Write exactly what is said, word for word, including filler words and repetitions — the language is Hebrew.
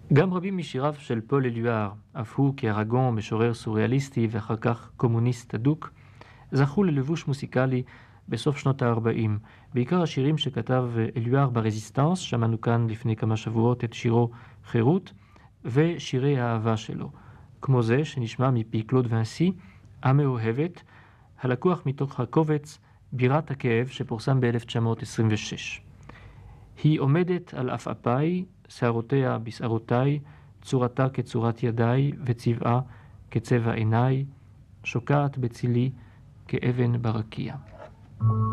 גם רבים משיריו של פול אלואר, אף הוא כארגון משורר סוריאליסטי ואחר כך קומוניסט אדוק, זכו ללבוש מוסיקלי בסוף שנות ה-ארבעים. בעיקר השירים שכתב אלואר ברזיסטנס, שמענו כאן לפני כמה שבועות את שירו חירות, ושירי האהבה שלו, כמו זה שנשמע מפי קלוד ונסי, המאוהבת, הלקוח מתוך הקובץ בירת הכאב שפורסם ב-אלף תשע מאות עשרים ושש. היא עומדת על עפעפיי, שערותיה בשערותיי, צורתה כצורת ידיי וצבעה כצבע עיניי, שוקעת בצילי כאבן ברקיע.